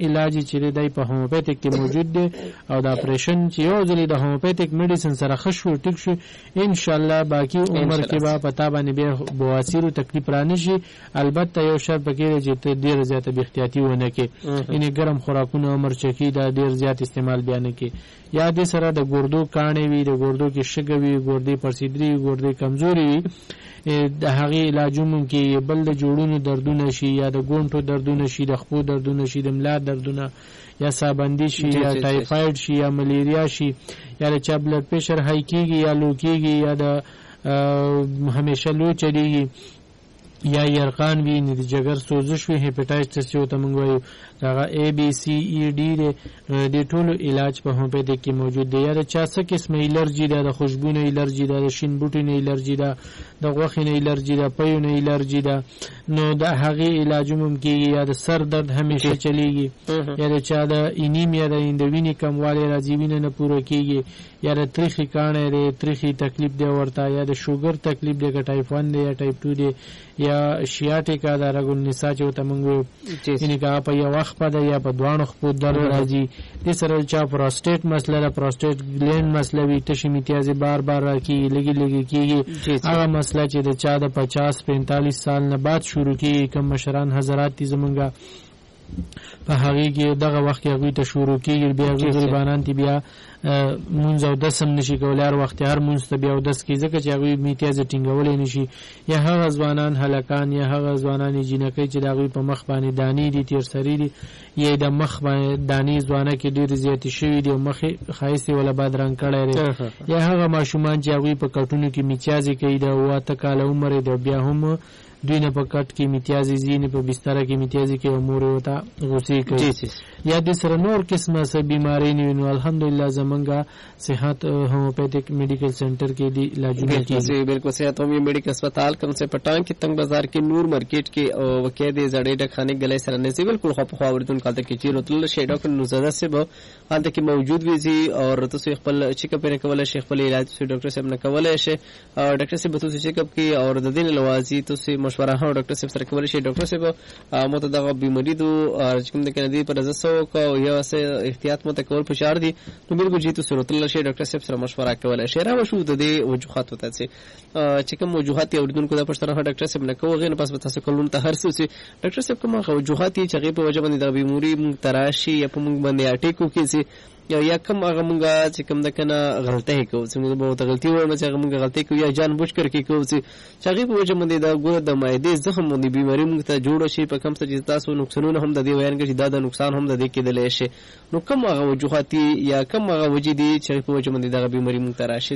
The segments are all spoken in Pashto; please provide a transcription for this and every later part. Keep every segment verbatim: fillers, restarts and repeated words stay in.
علاج چې دی په هومیوپیتیک کې موجود دی او د اپریشن چې یو ځلې د هومیوپیتیک میډیسن سره ښه شو ټیک شو ان شاء الله باقي عمر کې به پتا باندې بیا بواسیر تکلیف رانه شي. البته یو شرط پکې دی چې ته ډیر زیاته بې احتیاطي ونه کې یعنی ګرم خوراکونه عمر چکی دا ډیر زیات استعمال بیان کې یا دې سره د ګردو کاڼې وي د ګردو کې شګه وي ګردې پړسیدري ګردې کمزوري وي د هغې علاجونو کې بل د جوړونو دردونه شي یا د ګونټو دردونه شي د خپو دردونه شي د ملا دردونه یا سابندي شي یا ټایفاید شي یا ملیریا شي یا د چا بلډ پریشر های کېږي یا لو کېږي یا د همیشه لو چلیږي یا یرقان وي د جګر سوزش وي هیپاټایټس چې ته موږ وایو هغه ای بی سی ای ډي د ټولو علاج په هومیوپیتیک کې موجود دی. یا د چا څه قسمه الرجي ده د خوشبو نه الرجي ده د شین بوټي نه الرجي ده د غوښې نه الرجي ده پیو نه الرجي ده نو د هغې علاج هم کېږي. یا د سر درد همیشه چلیږي یا د چا د انیمیا د وینې کموالی راځي وینه نه پوره کېږي یا د تریخي کاڼی دی تریخي تکلیف دی ورته یا د شوګر تکلیف دی که ټایپ ون دی یا ټایپ ټو دی یا شیاټیکا د رګو النسا چې ورته موږ وایو یعنې که هغه په یو وخت په ده یا په دواړو خپو درد راځي. دې سره چا پروسټیټ مسله ده پروسټیټ ګلینډ مسله وي تشې میتیازې بار بار راکېږي لږې لږې کېږي هغه مسله چې د چا د پچاس پینتالیس سال نه بعد شروع کېږي کوم مشران حضرات دي زمونږ په هغې کې دغه وخت کې هغوی ته شروع کېږي بیا هغوی غریبانان تی بیا مونځ او دس هم نشي کولی هر وخت هر مونځ ته بیا اودس کوي ځکه چې هغوی میتیازې ټینګولی نشي. یا هغه ځوانان هلکان یا هغه ځوانانې جینکۍ چې د هغوی په مخ باندې دانې دي تیرسري دي یا د مخ باندې دانې ځوانه کې ډېرې زیاتې شوي دي او مخې ښایست یې وله باد رنګ کړی دی. یا هغه ماشومان چې هغوی په کټونو کې میتیازې کوي د اوه اته کاله عمر یې دی بیا هم دوی نه په کټ کې میتیازې ځي نه په بستره کې میتیازې کوي او مور یې ورته غوسې کوي. یا دې سره نور قسمه څه بیمارۍ نه وي نو الحمدلله زمونږ صحت ہومیوپیتھک میڈیکل سینٹر کے دی علاجونه کیږي. بالکل صحت ہومیو میڈیکل اسپتال کوم سے پټان کې تنگ بازار کې نور مارکیټ کې او وکې دې زړې ډکخانه غلې سره نږدې بالکل خو په خو اوردون کالته کې چیرې تل شي ډاکټر نوزاده صاحب حالت کې موجود وي او تاسو خپل چیک اپ نه کولای شي خپل علاج سره ډاکټر صاحب نه کولای شي او ډاکټر صاحب تاسو چیک اپ کې او د دین لوازي تاسو مشوره هو ډاکټر صاحب سره کولای شي. ډاکټر صاحب مته دا بیماری دو کوم د کندي پر زسو کو یو سه احتیاط مته کول فشار دي نو بالکل جی تاسو رتل شي ډاکټر صاحب سره مشوره کولای شي. را وشو د دې وجوهات وته چې چې کوم وجوهات اوریدونکو د پښتنه ډاکټر صاحب نه کوو غیر پس تاسو کولون ته هر څه ډاکټر صاحب کوم وجوهات چې هغه په وجه باندې د بیماری مونږ تراشي یا په مونږ باندې اټیکو کې یا یا کوم هغه مونږه چې کوم د کنه غلطي کوو چې موږ به غلطي وایو چې هغه مونږ غلطي کوو یا جان بوجھ کر کې کوو چې هغه په وجه باندې د ګور د معدې زخم باندې بیماری مونږ ته جوړ شي په کوم څه چې تاسو نقصانونه هم د دې ویان کې دا د نقصان هم د دې کې دلې شي نو کوم هغه وجوهات یا کوم هغه وجې دي چې په وجه باندې د بیماری مونږ ته راشي.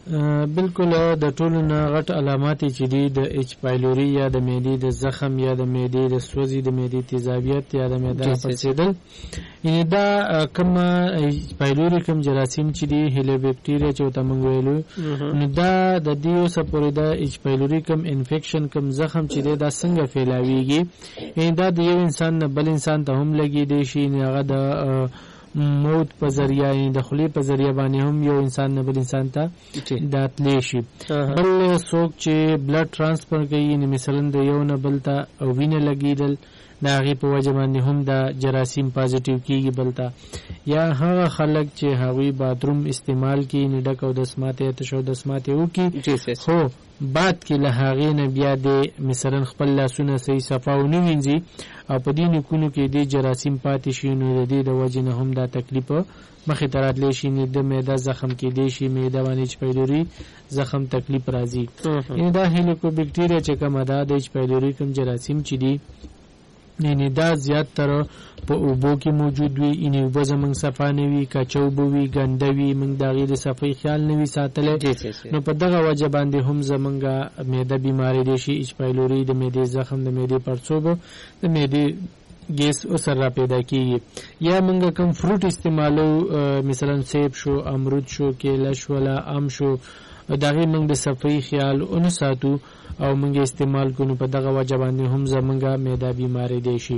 بالکل د ټولو نه غټ علامات چې دي د اچ پایلوري یا د معدې د زخم یا د معدې د سوزي د معدې تیزابیت یا د معده پړسېدل یعنې دا کوم پایلوري کوم جراثیم چې دي هیلیوبیکټیریا چې ورته موږ ویلو نو دا د دې اوسه پورې د اچ پایلوري کوم انفیکشن کوم زخم چې دی دا څنګه پھیلاویږي یعنې دا د یو انسان نه بل انسان ته هم لګېدی شي هغه د موت په ذریعه یعنې د خولې په ذریعه باندې هم یو انسان نه بل انسان ته دا تلی شي. بل څوک چې بلډ ټرانسفر کوي یعنې مثلا د یو نه بل ته وینه لګېدل د هغې په وجه باندې هم دا جراثیم پازیټیو کېږي بل ته. یا هغه خلک چې هغوی باتروم استعمال کوي یعنې ډک او دسماتې تش او دسماتې وکړي خو بعد کې له هغې نه بیا د مثلا خپل لاسونه صحیح صفا ونه وینځي او په دې نوکونو کې د جراثیم پاتې شي نو د دې د وجې نه هم دا تکلیف مخې ته راتلی شي نه د معده زخم کېدی شي معده باندې اچ پایلوري زخم تکلیف راځي. یعنې دا هیلیکوبیکټیریا چې کومه ده د اچ پایلوري کوم جراثیم چې دي یعنې دا زیات تر په اوبو کې موجود وي یعنې اوبه زموږ صفا نه وي کچه اوبه وي ګنده وي موږ د هغې د صفۍ خیال نه وي ساتلی نو په دغه وجه باندې هم زموږ معده بیماري دی شي اچ پایلوري د معدې زخم د معدې پړسوب د معدې ګیس سر را پیدا کیږي. یا موږ کوم فروټ استعمالو مثلا سیب شو امرود شو کیله شوله ام شو د هغې موږ د صفۍ خیال ونه ساتو او موږ استعمال کونو په دغه وجه باندې هم زموږ معده بیماری دی شي.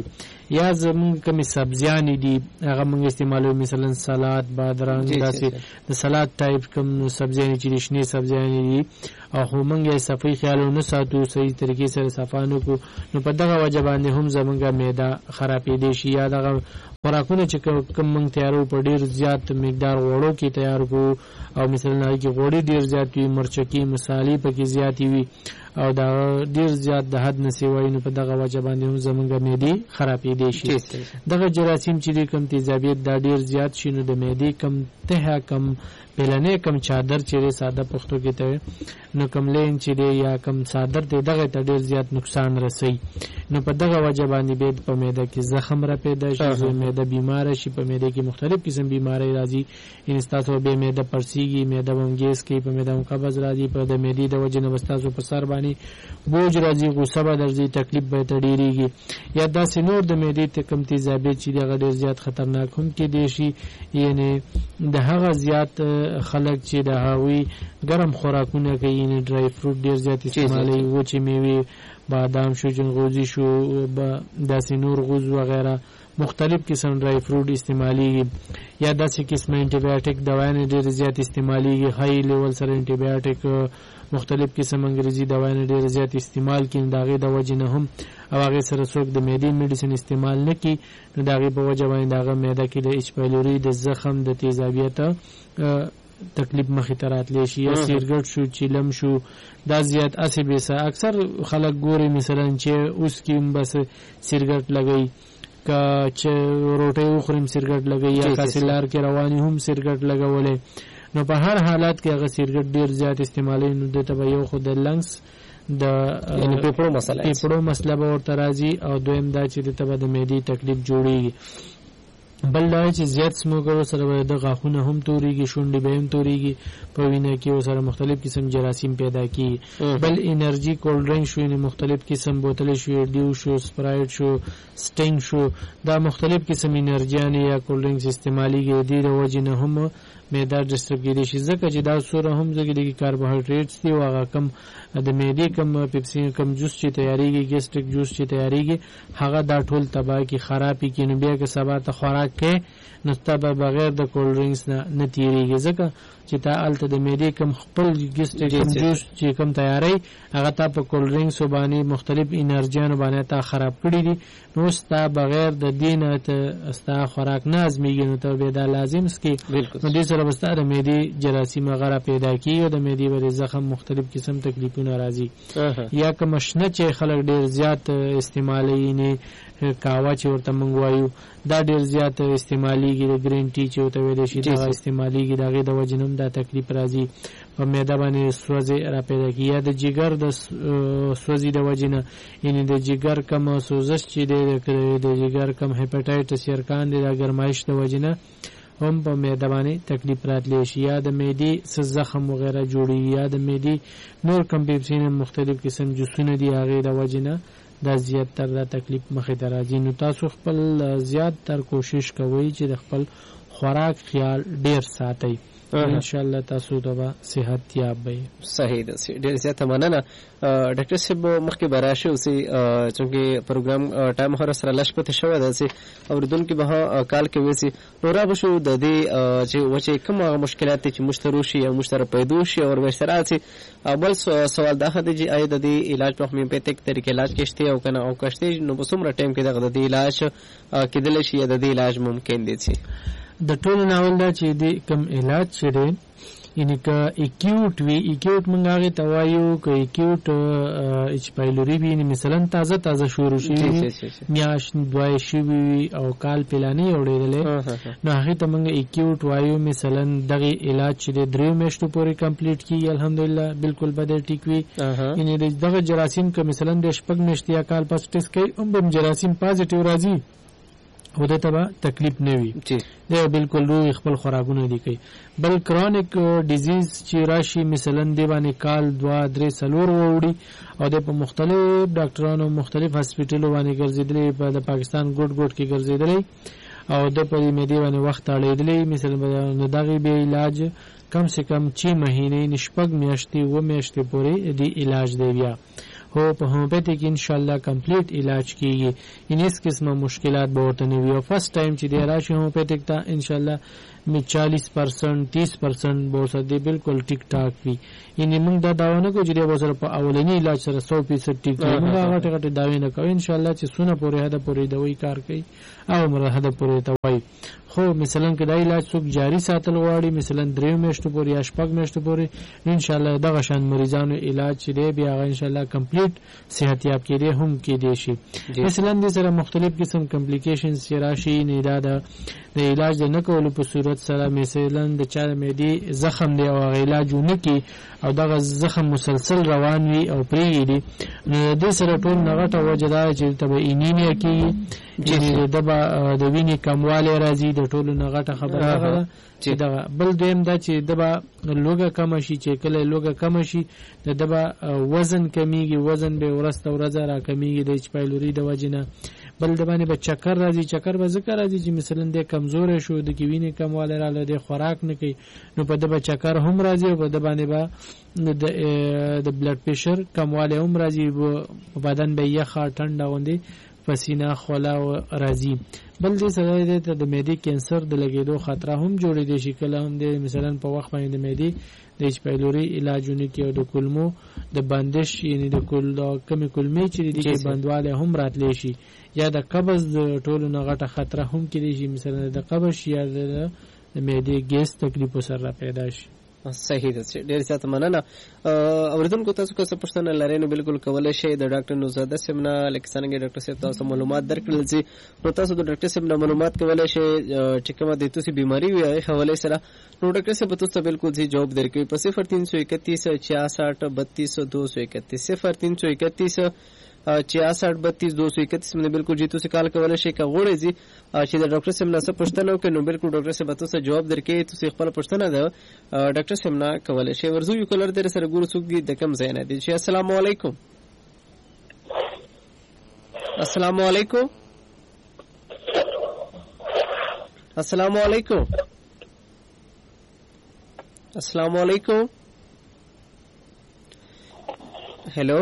یا زمونږ کومې سبزیانې دي هغه موږ استعمالوو، مثلا سلاد، بادرنګ، داسې د سلاد ټایپ کوم سبزیانې چې دي شنې سبزیانې دي او خو موږ یې صفایي خیال ونه ساتو، صحیح طریقې سره صفا نه کړو، نو په دغه وجه باندې هم زمونږ معده خرابېدی شي. یا دغه خوراکونه چې کوم موږ تیارو په ډېر زیات مقدار غوړو کې تیار کړو او مثلا هغې کې غوړي ډېر زیات وي، مرچکي مسالې پکې زیاتې وي او دا ډېر زیات د حد نه سوی، نو په دغه وجه باندې هم زمونږ معدې خرابېدی شي. دغه جراثیم چې دی کم تیزابیت دا ډېر زیات شي، نو د معدې کم تهه کم پلنې کم چادر چې دی ساده پښتو کې ته نو کم لین چې دی یا کم څادر دی دغه ته ډېر زیات نقصان رسوي، نو په دغه وجه باندې بیا په معده کې زخم را پیدا شي، معده بیماره شي، په معده کې مختلف قسم بیماری راځي، ان ستاسو به معده پړسیږي، معده هم ګیس کوي، په معده هم قبض راځي، په د معدې د وجې نه به ستاسو په سر باندې بوج راځي، غوسه به درځي، تکلیف به ته ډېرېږي. یا داسې نور د معدې ته کم تیزابیت چې دی هغه ډېر زیات خطرناک هم کیدی شي، یعنې د هغه زیات خلک چې د هغوی ګرم خوراکونه کوي، یعنې ډرای فروټ ډېر زیات استعمالوي، وچې میوې، بادام شو، جلغوزي شو، داسې نور غوز وغیره مختلف قسم ډرای فروټ استعمالیږي. یا داسې قسم انټي بایوټیک دوايانې ډېر زیات استعمالیږي، هاي لیول سره انټي بایوټیک مختلف قسم انګریزي دوايانې ډېر زیات استعمال کړي، د هغې د وجې نه هم او هغې سره څوک د معدې میډیسن استعمال نه کړي، نو د هغې په وجه باندې د هغه معده کې د ایچ پایلوري، د زخم، د تیزابیت تکلیف مخې ته راتلی شي. یا سیرګټ شو، چیلم شو، دا زیات اسې بیسه اکثر خلک ګوري مثلا چې اوس کې هم بس سیرګټ لګوي، که چې روټۍ وخوري هم سیرګټ لګوي، یا کاسې لار کې رواني هم سیرګټ لګولی، نو په هر حالت کې هغه سیرګټ ډېر زیات استعمالوي، نو دې ته به یو خو د لنګس د پیپړو مسله پیپړو مسله به ورته راځي، او دویم دا چې دې ته به د معدې تکلیف جوړېږي. بل دا چې زیات سموکر سره به د غاښونه هم تورېږي، شونډې به هم تورېږي، په وینه کې ورسره مختلف قسم جراثیم پیدا کېږي. بل انرژي کولډ ډرنک شو، یعنې مختلف قسم بوتلې شو، ډیو شو، سپرایټ شو، سټینګ شو، دا مختلف قسم انرژیانې یا کولډ ډرنکس استعمالیږي، د دې د وجې نه هم معده ډسټرب کېدی شي، ځکه چې دا سوره هم ځکه د کاربوهایډریټس دي او هغه کم د معدې کم پیپسي کم جوس چې تیاریږي، ګیسټریک جوس چې تیاریږي، هغه دا ټول تباه کې خرابې کې، نو بیا که سبا ته خوراک کې نو ته به بغیر د کولډ ډرنکس نه نه تیریږي، ځکه چې تا هلته د معدې کم خپل ګیسټریک جوس چې کم تیاری هغه تا په کولډ ډرنکسو باندې مختلف انرژیانو باندې تا خراب کړي دي، نو اوس تا بغیر د دې نه ته ستا خوراک نه ازمېږي، نو ته بیا دا لازم څکې، نو دې سره به ستا د معدې جراثیم غره پیدا کېږي او د معدې به د زخم مختلف قسم تکلیفونه راځي. یا کومه شنه چې خلک ډېر زیات استعمالوي، یعنې قهوه چې ورته موږ وایو دا ډېر زیات استعمالیږي، د ګرین ټي چې ورته ویلی شي دغه استعمالیږي، د هغې د وجې نه هم دا تکلیف راځي، په معده باندې سوځې را پیدا کېږي. یا د جګر د سوځي د وجې نه، یعنې د جګر کم سوزش چې دی د جګر کم هیپاټایټس یرکان دی، د ګرمایش د وجې نه هم په معده باندې تکلیف راتلی شي. یا د معدې څه زخم وغیره جوړېږي، یا د معدې نور کم پیپسین مختلف قسم جوسونه دي، هغې د وجې نه دا زیات تر دا تکلیف مخې ته راځي. نو تاسو خپل زیات تر کوشش کوئ چې د خپل خوراک خیال ډېر ساتئ، ان شاء الله تاسو ته به صحت یاب وي. صحیح ده، ډېر زیاته مننه ډاکټر صاحب. مخکې به راشو اوسې چونکې پروګرام ټایم هر سره لږ پته شوی ده، چې اورېدونکي به کال کوي چې نو را به شو د دې چې وچې کوم هغه مشکلات دي چې موږ ته روشي او موږ سره پیدا شي او ورسره راځي. اول سوال دا دی چې آیا د دې علاج په هومیوپیتیک طریقې علاج کېشته او کنه او کشته، نو په څومره ټایم کې دغه د دې علاج کېدلی شي یا د دې علاج ممکن دی؟ چې د ټولو ناول دا چې د کم علاج چې دی، یعنې که اکیوټ وي، اکیوټ موږ هغې ته وایو، که اکیوټ ایچ پایلوري وي، یعنې مثلا تازه تازه شروع شوي وي، میاشت دوه شوي وي او کال پلانې اورېدلی، نو هغې ته موږ اکیوټ وایو. مثلا دغې علاج چې دی دریو میاشتو پورې کمپلیټ کېږي، الحمدلله بالکل به دی ټیک وي. یعنې دغه جراثیم که مثلا د شپږ میاشتې یا کال پس ټیسټ کوي هم به جراثیم پازیټیو راځي، خو دې ته به تکلیف نه وي، دی بالکل روغ خپل خوراکونه دي کوي. بل کرونیک ډیزیز چې راشي، مثلا دی باندې کال دوه درې څلور ووړي او دی په مختلف ډاکټرانو مختلف هاسپیټلو باندې ګرځېدلی، په د پاکستان ګوټ ګوټ کې ګرځېدلی او د په معدې باندې وخت اړېدلی، مثلا نو دغې بیا علاج کم سے کم چھ مهینې شپږ میاشتې اووه میاشتې پورې دی علاج دی بیا، هو په هومیوپیتیک ان شاء الله کمپلیټ علاج کیږي ان هیڅ قسمه مشکلات به ورته نه وي او فرست ټایم چې دی راشي هومیوپیتیک ته ان شاء الله می چالیس پرسنٹ تیس پرسنٹ به سره دی بالکل ټیک ټاک وي یعنی موږ دا داوا نه کوو چې دی به سره په اولنی علاج سره سو فیصد ټیک وي موږ هغه ټکټ داوی نه کوو ان شاء الله چې سونه پورې هدا پورې دوی کار کوي او مر هدا پورې ته وای خو مثلا کدا علاج څوک جاری ساتل غواړي مثلا درې میاشتو پورې یا شپږ میاشتو پورې ان شاء الله دغه شان مریضانو علاج چې دی بیا ان شاء الله کمپلیټ صحت یاب کېږي هم کېږي شي مثلا د سره مختلف قسم کمپلیکیشنز راشي نه دا د علاج نه کولو په صورت سره مثلا د چا معدې زخم دی او علاج نه کی او دغه زخم مسلسل روان وي او پریږي د سره ټول نغټه وجدا چې تبه انیمیا کی چې دبا د وینې کمواله راځي د ټولو نغټه خبره ده چې دا بل دویم دا چې دبا لوګه کم شي چې کله لوګه کم شي د دبا وزن کمیږي وزن به ورسته ورځه را کمیږي د اچ پایلوري د وجنه بل د باندې به چکر راځي چکر به ذکر راځي چې مثلا د کمزور شو د کیوینې کمواله را لده خوراک نه کوي نو په دبا چکر هم راځي او په د باندې به د د بلډ پريشر کمواله هم راځي په بدن به یخه ټنډه غوندي پسینه خولا او راځي بل دې سره د معدې کینسر د لګیدو خطر هم جوړې دي شي کله هم د مثلا په وخت باندې د معدې د اچ پایلوري علاجونه کې او د کولمو د بندش یعنی د کول کمی کولمې چې د بندواله هم راتلی شي یا د قبض د ټولو نه غټه خطر هم کېږي شي مثلا د قبض یا د معدې ګیس تکلیف سره پیدا شي صحیح ده ډیر زیات مننه اوریدونکو تاسو که څه پوښتنه لرئ نو بالکل کولای شئ د ډاکټر نوزاده صاحب نه لکه څنګه ډاکټر صاحب تاسو معلومات درکړل چې نو تاسو د ډاکټر صاحب نه معلومات کولای شئ چې کومه د تاسو بیماری وي هغه حواله سره نو ډاکټر صاحب تاسو بالکل ځي جواب درکوي په صفر تین سو اکتیس چھیاسٹھ بتیس دو سو اکتیس صفر تین سو اکتیس چھیاسٹھ بتیس دو سو اکتیس باندې بالکل جیتو سے کال کولای شي کا غوړې زی چې د ډاکټر صاحب نه څه پوښتنه وکړي نو بالکل ډاکټر صاحب تاسو جواب درکې تاسو خپل پوښتنه ده ډاکټر صاحب نه کولای شي ورزو یو کولر در سره ګورو څوک دي د کم ځای نه دي چې السلام علیکم السلام علیکم السلام علیکم السلام علیکم हेलो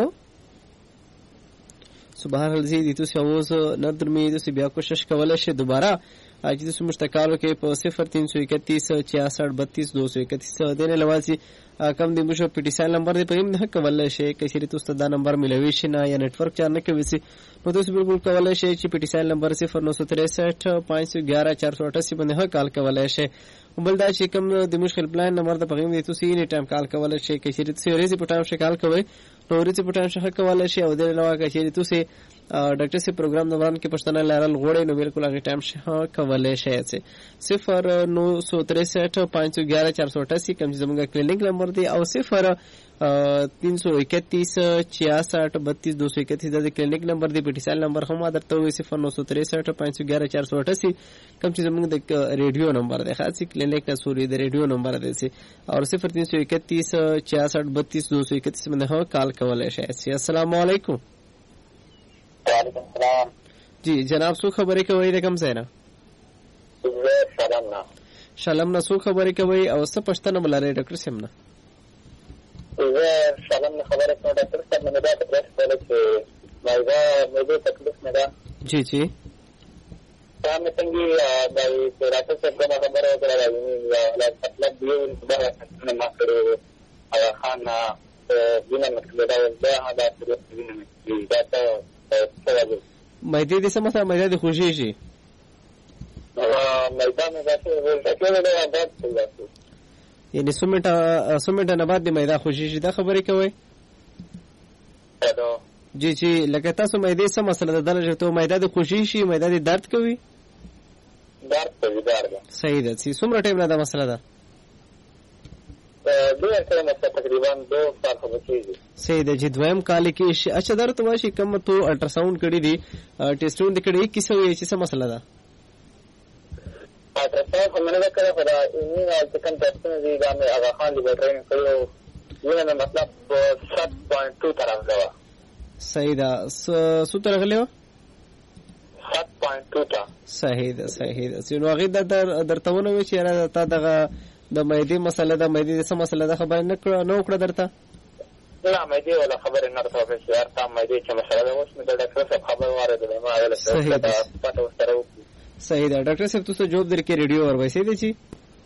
سبحان الله زی دې تاسو اوس نظر می تاسو بیا کوشش کولای شئ دوباره چې تاسو مشتکالو کې په صفر تین سو اکتیس چھیاسٹھ بتیس دو سو اکتیس دنه لوازي کم د مشو پټیسال نمبر دې په نه کولای شئ چې تاسو دا نمبر ملوي شي نه یا نت ورک چار نه کوي سي نو تاسو بالکل کولای شئ چې پټیسال نمبر صفر نو سو تریسٹھ پانچ سو گیارہ چار سو اٹھاسی باندې کال کولای شئ بل دا چې کوم د مشکل پلان نمبر د پیغام دې تاسو یې ټایم کال کولای شئ چې تاسو ریزي په ټایم شکل کوي نو ریزي په ټایم شکل کولای شئ او د علاوه چې تاسو ډاکټر سے پروګرام دوران کې پښتنه لارل غوړې نو بالکل هغه ټایم شکل کولای شئ صفر نو سو تریسٹھ پانچ سو گیارہ چار سو اٹھاسی کوم زموږ کلینک نمبر دی او صفر تین سو اکتیس چھیاسٹھ بتیس دو سو اکتیس د کلینک نمبر دی پټیسال نمبر هم درته وي صفر نو سو تریسٹھ پانچ سو گیارہ چار سو اٹھاسی کوم چې زموږ د ریډیو نمبر دی خاصی کلینک نه سوري د ریډیو نمبر دی سي او صفر تین سو اکتیس چھیاسٹھ بتیس دو سو اکتیس باندې هو کال کولای شئ السلام علیکم وعلیکم السلام جی جناب سو خبرې کوي د کوم ځای نه سلام نه سلام نه سو خبرې کوي او څه پښتنه بلاره ډاکټر سیم نه زه سلام نه خبره کوم ډاکټر صاحب نه دا تاسو ته چې مایدا مې تکلیف نه ده جی جی دا مې څنګه د ډاکټر صاحب کومه خبره وکړه یا مطلب دی چې دا ما کړو هغه خان دینه مطلب دا دا دا څه دا ته مایده دې سم سره مایده دې خوشي شي مایده مې راځي ټول دا بات څه یعنی سمټه سمټه نه بعد دې مایده خوشي شي دا خبرې کوي جی جی لکه تاسو مایده سم مسله ده درجه ته مایده دې خوشي شي مایده دې درد کوي درد کوي درد صحیح ده چې څومره ټیم نه دا مسله ده دوه کلمه تقریبا دو سال خو کېږي صحیح ده چې دویم کال کې اچھا درته واشي کوم ته الټراساوند کړی دی ټیسټونه کړی کیسه وی چې څه مسله ده الټراساوند هم نه کړی خو دا یې نه چې کوم ټیسټونه دی دا مې هغه خان لیبرټرین کړو یو نه مطلب سات پوینټ دو طرف دا صحیح ده څو طرف غلیو سات پوینټ دو تا صحیح ده صحیح ده نو هغه در درته ونه چې را تا دغه د مېدی مسله ده مېدی د سم مسله ده خبر نه کړو نو کړ درته لا مې دې ولا خبره نه راته په شهر ته مې دې چې مسله اوس مې د ډاکټر صاحب خبر واره ده ما ولا څه دا پته وسترو صحیح ده ډاکټر صاحب تاسو جواب درکې ریډیو اور وایسې دي چې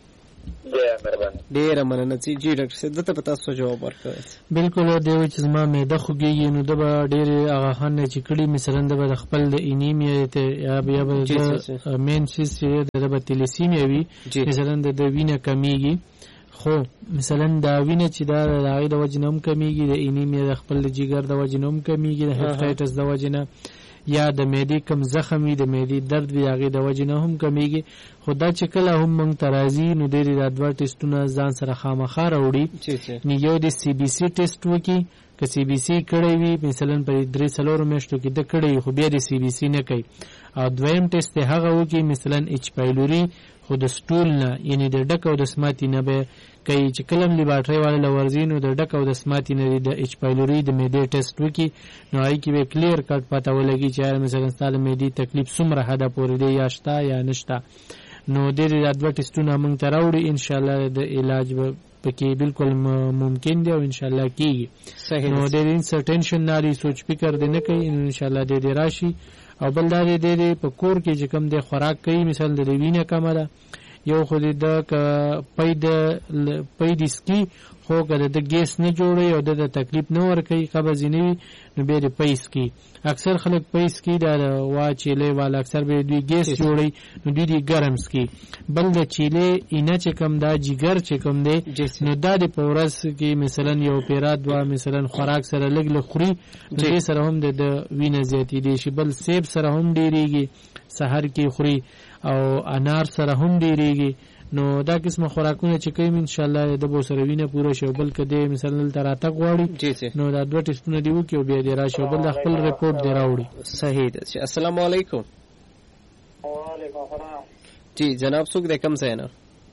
ډیر مهرباني ډیر مننه چې جی ډاکټر صاحب دته پتا تاسو جواب ورکړئ بالکل دی چې زما مې د خوږیږي نو د ډیر هغه هنه چې کړي مثلا د خپل د انیمیا ته یا بیا د مین سیس د د تلیسیمیا وی مثلا د وینه کمیږي خو مثلا دا وینه چې دا د هغه د وجنوم کمیږي د انیمیا د خپل د جګر د وجنوم کمیږي د هپاتایټس د وجنه یا د معدې کم زخم وي د معدې درد وي هغه د وجنه هم کمیږي خدا چې کله هم مونږ ترازی نو د ادوار ټیسټونه ځان سره خامخا راوړي نو یو د سی بي سي ټیسټ وکي که سی بي سي کړی وي مثلا په درې څلور میاشتو کې د کړی خو بیا د سی بي سي نه کوي او دویم ټیسټ هغه وکي مثلا اچ پایلوري خو د سټول نه یعنی د ډک او د سماتی نه به کوي چې کلم لیبارټری والے لورزینو د ډک او د سماتی نه د اچ پایلوري د معدې ټیسټ وکي نو آی کې به کلیر کټ پته ولګي چې مثلا ستاسو معدې تکلیف څومره حدا پورې دی یا شتا یا نشتا نو د دې ادوار ټیسټونه موږ ته راوړي ان شاء الله د علاج به پکې بالکل ممکن دی او ان شاء الله کیږي نو د دې ټینشن ناري سوچ فکر دې نه کوي ان شاء الله دې راشي او بل دا دې په کور کې چې کوم د خوراک کوي مثال د وینې کمه ده یو خو دې د پید پید سکی خو کله د ګیس نه جوړي او د تکلیف نه ور کوي قبض نه وي نو به د پیس کی اکثر خلک پیس کی دا واچېلې والا اکثر به دوی ګیس جوړي نو دوی دی ګرم سکی بل د چيله اینه چې کم دا جګر چې کم دی نو دا د پورس کې مثلا یو پیرات وا مثلا خوراک سره لګ لخري دې سره هم د وینې زیاتې دي شي بل سیب سره هم ډیریږي سحر کې خوري او انار سره هم ډیریږي نو دا قسمه خوراکونه چې کوي ان شاء الله د بو سره وینه پوره شو بل کده مثلا تراته غواړي نو دا دوه ټیسټونه دی وکي او بیا دی راشي بل خپل ریپورت دی راوړي صحیح ده السلام علیکم وعلیکم السلام جی جناب څوک د کم ځای نه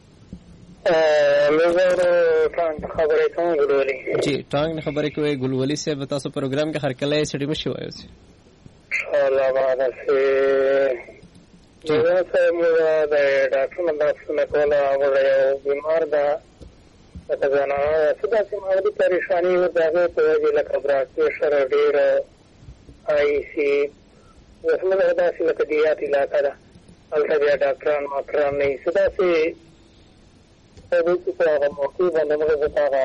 مزه خبرې کوم ګلولي جی ټانګ خبرې کوي ګلولي صاحب تاسو پروګرام کې هر کله سټډي مشي وایو ان شاء الله بعد سے جوړه سره د ډاکټر منداسونه کوله هغه یو بیمار ده څه نه څه چې مالي پریشانی و دغه په وجه له خبرات سره ډیر آی سی وسمه ده چې لکه دیات علاقه ده البته بیا ډاکټران ماکران نه صدا سي په دې کې هغه موقع باندې موږ وتاغه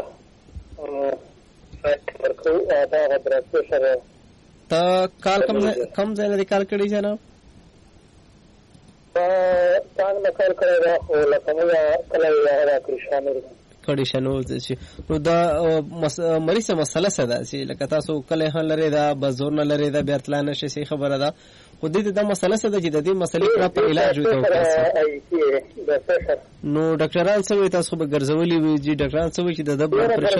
ورکو دا خبرات سره تا کال کم کم ځای نه کال کړی جناب څنګه نکال کړی دا خو لکه موږ کله یې هغه کړی کړي شنو چې نو دا مریض مسله ساده چې لکه تاسو کله هان لري دا بزور نه لري دا بیرتلان شي سي خبره ده خو دې دا مسله ساده چې د دې مسلې پر علاج وکړو نو ډاکټران څه وي تاسو به ګرځولي وي چې ډاکټران څه وي چې د بلډ پريشر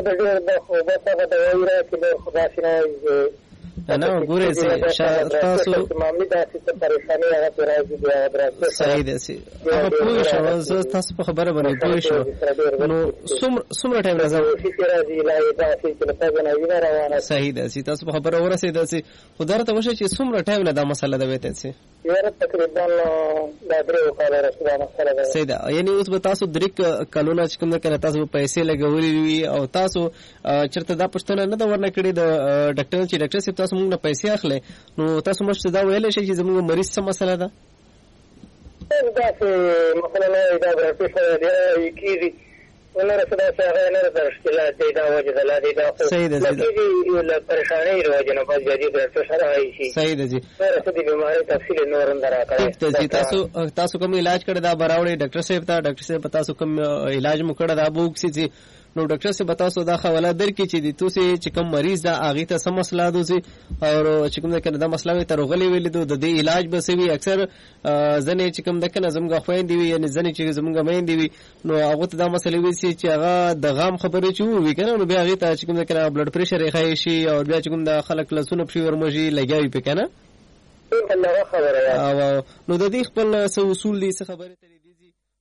نه ګورې چې تاسو معاملې داسې پریشانی هغه راځي بیا درته صحیح ده چې هغه پوه شو تاسو په خبره باندې پوه شو نو څومره څومره ټایم راځي چې راځي لا داسې چې په ځای نه روانه صحیح ده چې تاسو په خبره ورسېده چې خدای ته وشه چې څومره ټایم له دا مسله ده وته چې یاره تقریبا دا درې کال راځي مسله ده صحیح ده یعنی اوس به تاسو درې کلونه چې کوم کنه تاسو پیسې لګولې وي او تاسو چرته دا پښتنه نه دا ورنه کړی د ډاکټر چې ډاکټر صاحب تاسو موږ نه پیسې اخلي نو تاسو مشته دا ویل شي چې زموږ مریض څه مسله ده دا چې مثلا دا ورته دی کیږي ولر څه دا څه نه درشتله دا وجه ده لا دی دا صحیح ده له پریشانی روزه نه پاتې دی ډاکټر سره راځي صحیح ده جی څه دې بیماری تفصیل نور اندر راکړي تاسو تاسو کوم علاج کړی دا براوړي ډاکټر صاحب ته ډاکټر صاحب تاسو کوم علاج مو کړی دا بوکسي چې نو ډاکټر صاحب تاسو دا حواله درکې چې د توسي چې کوم مریض دا اغه ته سم مسله دوسي او چې کوم کنه دا مسله وي ترغلي ویل دو د دې علاج به سوي اکثر ځنه چې کوم د کنه زمغه خوین دی یعنی ځنه چې زمغه مین دی نو هغه ته دا مسله وي چې هغه د غام خبره چې وي کنه نو بیا هغه ته چې کوم کنه بلډ پريشر یې خای شي او بیا چې کوم د خلک لسونه په ورمږي لګاوي په کنه الله خبره او نو د دې خپل اصول دي څه خبره ترې دي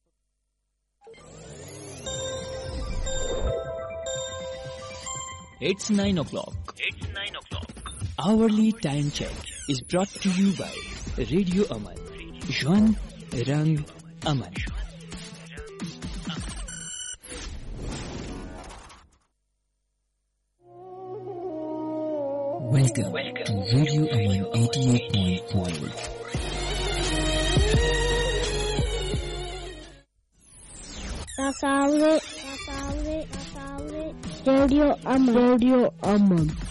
It's nine o'clock. It's nine o'clock. Hourly time check is brought to you by Radio Aman. Jwan Rang Aman. Welcome, Welcome to Radio Aman eighty-eight point four. Tasaure, Tasaure, Tasaure, Radio Aman, Radio Aman.